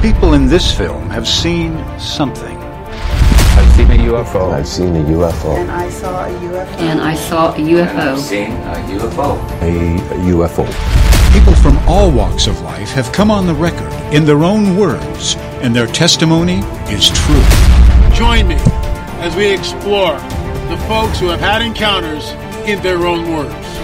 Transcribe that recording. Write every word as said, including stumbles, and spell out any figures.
people in this film have seen something. I've seen a U F O. I've seen a U F O. And I saw a U F O. And I saw a U F O. And I've seen a U F O. A U F O. People from all walks of life have come on the record in their own words, and their testimony is true. Join me as we explore the folks who have had encounters in their own words.